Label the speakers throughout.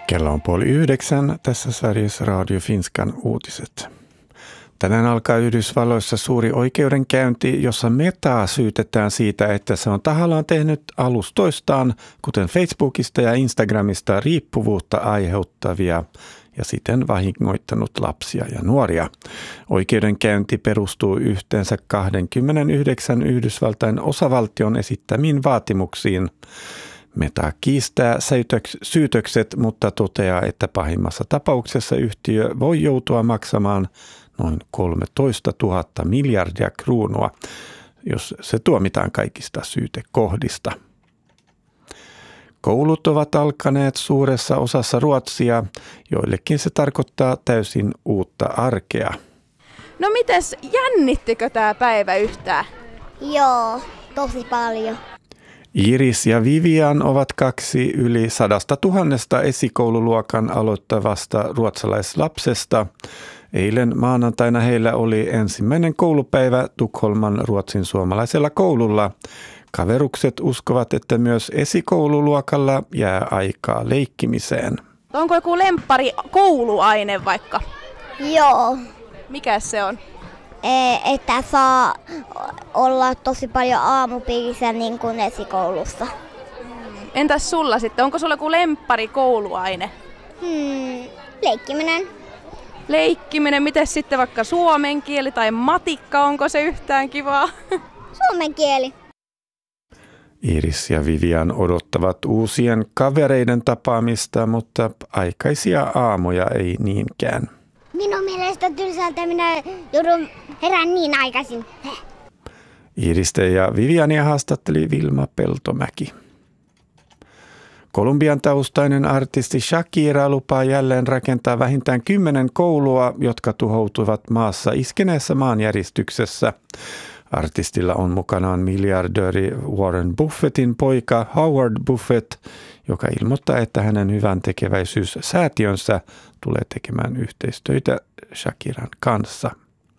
Speaker 1: Kello on 8:30. Tässä Sveriges Radio Finskan uutiset. Tänään alkaa Yhdysvalloissa suuri oikeudenkäynti, jossa Metaa syytetään siitä, että se on tahallaan tehnyt alustoistaan, kuten Facebookista ja Instagramista, riippuvuutta aiheuttavia ja siten vahingoittanut lapsia ja nuoria. Oikeudenkäynti perustuu yhteensä 29 Yhdysvaltain osavaltion esittämiin vaatimuksiin. Meta kiistää syytökset, mutta toteaa, että pahimmassa tapauksessa yhtiö voi joutua maksamaan noin 13 000 miljardia kruunua, jos se tuomitaan kaikista syytekohdista. Koulut ovat alkaneet suuressa osassa Ruotsia, joillekin se tarkoittaa täysin uutta arkea.
Speaker 2: No mites, jännittikö tämä päivä yhtään?
Speaker 3: Joo, tosi paljon.
Speaker 1: Iris ja Vivian ovat kaksi yli 100 000 esikoululuokan aloittavasta ruotsalaislapsesta. Eilen maanantaina heillä oli ensimmäinen koulupäivä Tukholman ruotsin suomalaisella koululla. Kaverukset uskovat, että myös esikoululuokalla jää aikaa leikkimiseen.
Speaker 2: Onko joku lemppari kouluaine vaikka?
Speaker 3: Joo.
Speaker 2: Mikäs se on?
Speaker 3: Että saa olla tosi paljon aamupiirissä niin kuin esikoulussa.
Speaker 2: Entäs sulla sitten? Onko sulla joku lemppari kouluaine?
Speaker 3: Leikkiminen.
Speaker 2: Leikkiminen. Miten sitten vaikka suomen kieli tai matikka? Onko se yhtään kivaa?
Speaker 3: Suomen kieli.
Speaker 1: Iris ja Vivian odottavat uusien kavereiden tapaamista, mutta aikaisia aamuja ei niinkään.
Speaker 3: Minun mielestä tylsältä minä joudun herään niin aikaisin.
Speaker 1: Iristä ja Viviania haastatteli Vilma Peltomäki. Kolumbian taustainen artisti Shakira lupaa jälleen rakentaa vähintään 10 koulua, jotka tuhoutuivat maassa iskeneessä maanjäristyksessä. Artistilla on mukanaan miljardööri Warren Buffettin poika Howard Buffett, joka ilmoittaa, että hänen hyväntekeväisyyssäätiönsä tulee tekemään yhteistyötä Shakiran kanssa.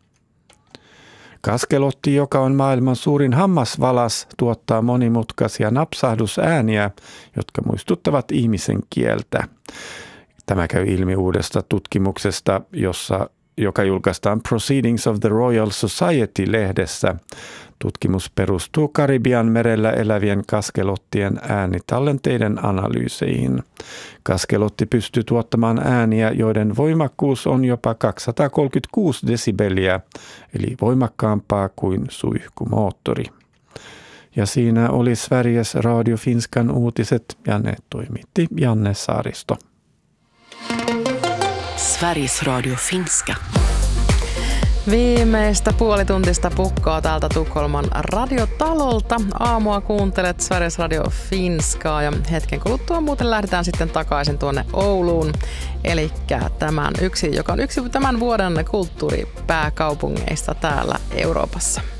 Speaker 1: Kaskelotti, joka on maailman suurin hammasvalas, tuottaa monimutkaisia napsahdusääniä, jotka muistuttavat ihmisen kieltä. Tämä käy ilmi uudesta tutkimuksesta, joka julkaistaan Proceedings of the Royal Society-lehdessä. Tutkimus perustuu Karibian merellä elävien kaskelottien äänitallenteiden analyyseihin. Kaskelotti pystyy tuottamaan ääniä, joiden voimakkuus on jopa 236 desibeliä, eli voimakkaampaa kuin suihkumoottori. Ja siinä oli Sveriges Radio Finskan uutiset, ja ne toimitti Janne Saaristo.
Speaker 4: Sveriges Radio Finska.
Speaker 5: Viimeistä puolituntista pukkaa täältä Tukholman radiotalolta. Aamua kuuntelet Sveriges Radio Finskaa ja hetken kuluttua muuten lähdetään sitten takaisin tuonne Ouluun. Elikkä joka on yksi tämän vuoden kulttuuripääkaupungeista täällä Euroopassa.